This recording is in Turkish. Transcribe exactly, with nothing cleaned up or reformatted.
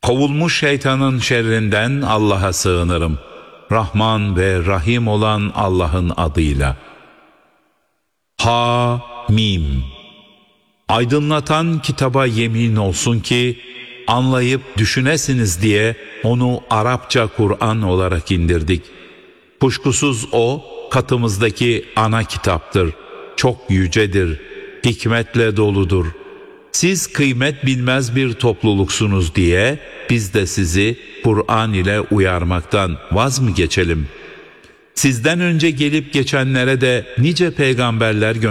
Kovulmuş şeytanın şerrinden Allah'a sığınırım. Rahman ve Rahim olan Allah'ın adıyla. Ha Mim. Aydınlatan kitaba yemin olsun ki anlayıp düşünesiniz diye onu Arapça Kur'an olarak indirdik. Kuşkusuz o katımızdaki ana kitaptır. Çok yücedir, hikmetle doludur. Siz kıymet bilmez bir topluluksunuz diye biz de sizi Kur'an ile uyarmaktan vaz mı geçelim? Sizden önce gelip geçenlere de nice peygamberler gönderdik.